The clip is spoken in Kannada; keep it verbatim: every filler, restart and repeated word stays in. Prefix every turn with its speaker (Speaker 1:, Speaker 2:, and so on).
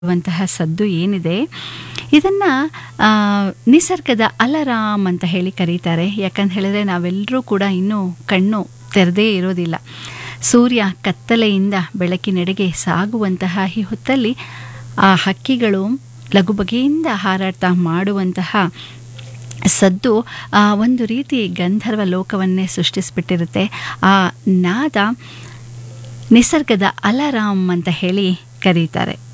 Speaker 1: ವಂತಹ ಸದ್ದು ಏನಿದೆ ಇದನ್ನು ನಿಸರ್ಗದ ಅಲಾರಾಮ್ ಅಂತ ಹೇಳಿ ಕರೀತಾರೆ. ಯಾಕಂತ ಹೇಳಿದ್ರೆ ನಾವೆಲ್ಲರೂ ಕೂಡ ಇನ್ನೂ ಕಣ್ಣು ತೆರೆದೇ ಇರೋದಿಲ್ಲ. ಸೂರ್ಯ ಕತ್ತಲೆಯಿಂದ ಬೆಳಕಿನೆಡೆಗೆ ಸಾಗುವಂತಹ ಈ ಹೊತ್ತಲ್ಲಿ ಆ ಹಕ್ಕಿಗಳು ಲಘು ಬಗೆಯಿಂದ ಹಾರಾಡ್ತಾ ಮಾಡುವಂತಹ ಸದ್ದು ಒಂದು ರೀತಿ ಗಂಧರ್ವ ಲೋಕವನ್ನೇ ಸೃಷ್ಟಿಸಿಬಿಟ್ಟಿರುತ್ತೆ. ಆ ನಾದ ನಿಸರ್ಗದ ಅಲಾರಾಮ್ ಅಂತ ಹೇಳಿ ಕರೀತಾರೆ.